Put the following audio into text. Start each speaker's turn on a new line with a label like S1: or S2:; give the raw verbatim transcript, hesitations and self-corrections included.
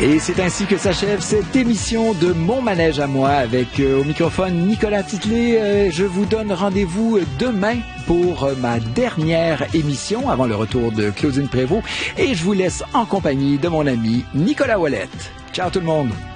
S1: Et c'est ainsi que s'achève cette émission de Mon Manège à moi avec euh, au microphone Nicolas Titley. Euh, je vous donne rendez-vous demain pour euh, ma dernière émission avant le retour de Claudine Prévost et je vous laisse en compagnie de mon ami Nicolas Ouellette. Ciao tout le monde!